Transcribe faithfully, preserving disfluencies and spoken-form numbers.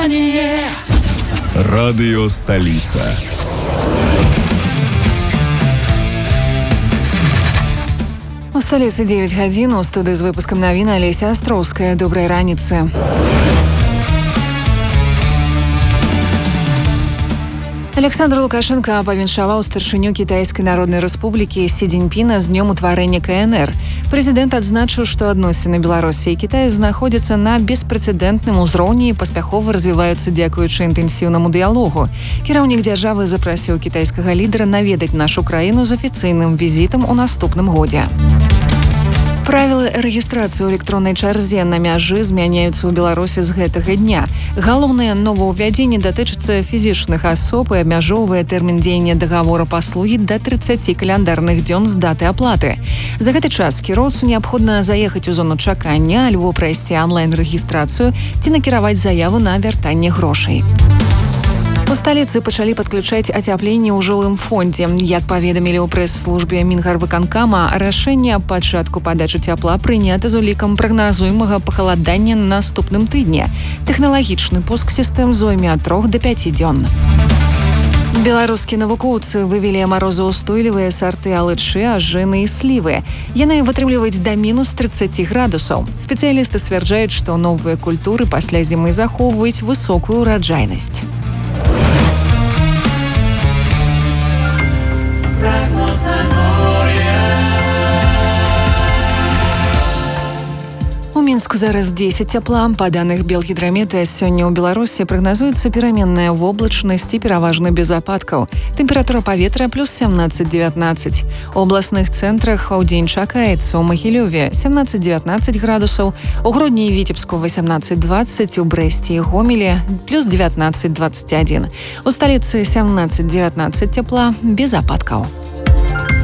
Радио «Столица». У столицы девять гадзін, у студыі з выпускам навін Алеся Астроўская. Добрай раніцы. Александр Лукашенко павіншаваў старшыню Кітайскай Народнай Рэспублікі Сі Цзіньпіна з днём утварэння Ка Эн Эр. Прэзідэнт адзначыў, што адносіны Беларусі і Кітаю знаходзяцца на беспрэцэдэнтным узроўні і паспяхова развіваюцца дзякуючы інтэнсіўнаму дыялогу. Кіраўнік дзяржавы запрасіў кітайскага лідара наведаць нашу краіну з афіцыйным візітам у наступным годзе. Правілы рэгістрацыі ў электроннай чарзе на мяжы змяняюцца ў Беларусі з гэтага дня. Галоўнае новаўвядзенне датычыцца фізічных асоб і абмяжоўвае тэрмін дзеяння дагавора паслугі да трыццаці каляндарных дзён з даты аплаты. За гэты час кіроўцу неабходна заехаць у зону чакання альбо прайсці онлайн-рэгістрацыю ці накіраваць заяву на вяртанне грошай. У сталіцы пачалі падключаць ацяпленне ў жылым фондзе. Як паведамілі ў прэс-службе Мінгарвыканкама, рашэнне аб пачатку падачы цяпла прынята з улікам прагназуемага пахаладання на наступным тыдні. Тэхналагічны пуск сістэм зойме ад трох да пяці дзён. Беларускія навукоўцы вывелі марозаўстойлівыя сарты алычы, ажыны і слівы. Яны вытрымліваюць да мінус трыццаці градусаў. Спецыялісты сцвярджаюць, што новыя культуры пасля зімы захоўваюць высокую ураджайнасць. У Мінску зараз дзесяць цяпла. Па даных Белгідрамета, сёння ў Беларусі прагназуецца пераменная воблачнасць і пераважна без ападкаў. Тэмпература паветра плюс сямнаццаць дзевятнаццаць. У абласных цэнтрах ўдзень чакаецца ў Магілёве сямнаццаць дзевятнаццаць градусаў, у Гродні і Віцебску васямнаццаць дваццаць, у Брэсце і Гомелі плюс дзевятнаццаць дваццаць адзін. У сталіцы сямнаццаць дзевятнаццаць цяпла без ападкаў.